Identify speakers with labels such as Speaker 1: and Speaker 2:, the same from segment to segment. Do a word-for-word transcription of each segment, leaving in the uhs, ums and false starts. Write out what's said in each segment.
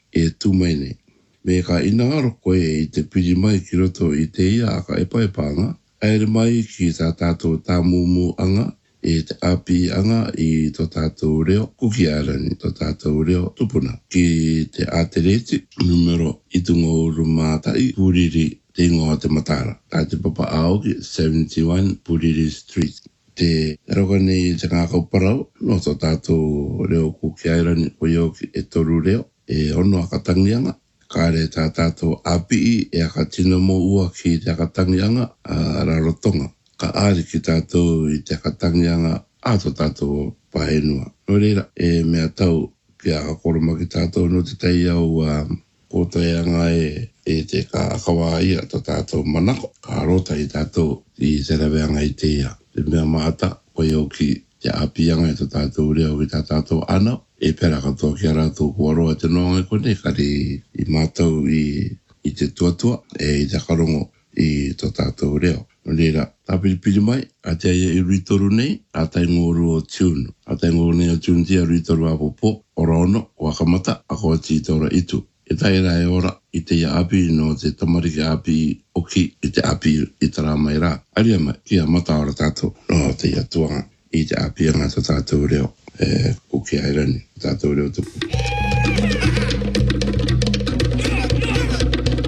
Speaker 1: e tūmai nei. Me ka inangaro koe i te piri mai ki roto i te ia a ka epa epanga, aere mai ki tā tātou tā mūmu anga, e te api anga i tō tātou reo, kuki arani tō tātou reo tupuna. Ki te atereti, numero i tungo urumātai, puriri te ingoa te matara. Tā te papa aoki, seventy-one Puriri Street. Te roka nei te ngākau parau, no tō tātou reo kuki airani o ioki e toru reo, e ono akatangianga. Kāre tā tātou api e aka tino mo ua ki te akatangianga a rarotonga. Ka ari ki tātou i te akatangianga a tō tātou pahenua. No reira, e mea tau ki a koroma ki tātou no te tei au a kōtaianga e, e te ka akawa ia tō tātou manako. Ka rota i tātou i te raweanga i te ia. Te mea maata, koe au ki te apianga i tō tātou reo ki tā tātou ana. E pera katoa ki a rātou kuaroa te noanga kone, kari i mātou i, i te tuatua, e i te karongo i tō tātou reo. No reira, tā piripiri mai, a te aia i ritoru nei, a tai ngoru o tiunu. A tai ngoru nei o tiunu tia ritoru a popo, ora ono, o akamata, a koa ti tora itu. E tai rai ora i te ia api no te tamariki api oki i te api i tara mai rā. Aria mai, ki a mata ora tātou, no te ia tuanga i te api anga tō tātou reo. E kuki airani, tātou reo tupu.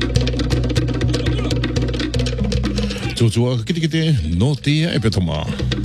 Speaker 2: Tūtua kite kite no tia e petoma.